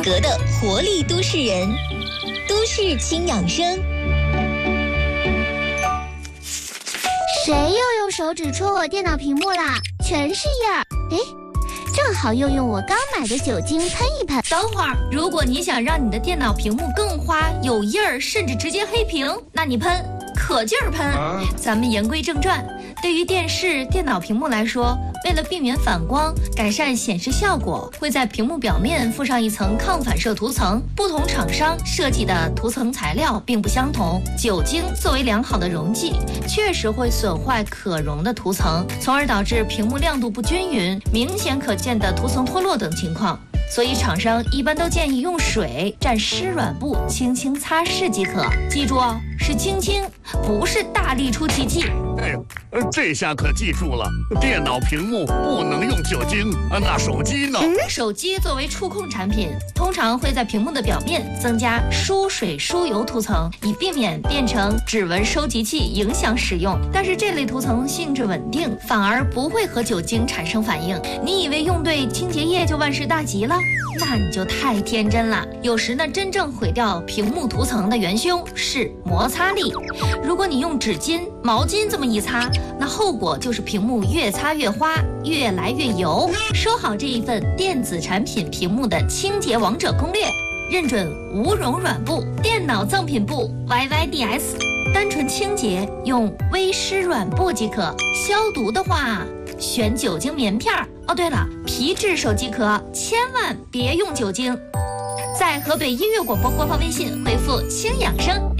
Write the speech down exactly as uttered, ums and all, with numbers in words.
格的活力都市人，都市轻养生。 谁又用手指戳我电脑屏幕啦？全是印儿。诶，正好用用我刚买的酒精喷一喷。 等会儿，如果你想让你的电脑屏幕更花、有印儿，甚至直接黑屏，那你喷，可劲儿喷。啊、咱们言归正传，对于电视、电脑屏幕来说，为了避免反光，改善显示效果，会在屏幕表面附上一层抗反射涂层。不同厂商设计的涂层材料并不相同。酒精作为良好的溶剂，确实会损坏可溶的涂层，从而导致屏幕亮度不均匀、明显可见的涂层脱落等情况。所以厂商一般都建议用水蘸湿软布轻轻擦拭即可。记住哦，是轻轻，不是大力出奇迹。 哎呦，这下可记住了，电脑屏幕不能用酒精，那手机呢？ 手机作为触控产品，通常会在屏幕的表面增加疏水疏油涂层，以避免变成指纹收集器影响使用。但是这类涂层性质稳定，反而不会和酒精产生反应。你以为用对清洁液就万事大吉了？那你就太天真了。有时呢，真正毁掉屏幕涂层的元凶是摩擦力。如果你用纸巾、毛巾这么一擦，那后果就是屏幕越擦越花，越来越油。收好这一份电子产品屏幕的清洁王者攻略，认准无绒软布，电脑赠品布 Y Y D S， 单纯清洁用微湿软布即可。消毒的话，选酒精棉片。哦，对了，皮质手机壳千万别用酒精。在河北音乐广播官方微信回复轻养生